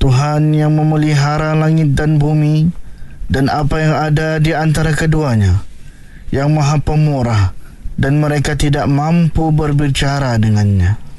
Tuhan yang memelihara langit dan bumi dan apa yang ada di antara keduanya, yang Maha Pemurah, dan mereka tidak mampu berbicara dengannya.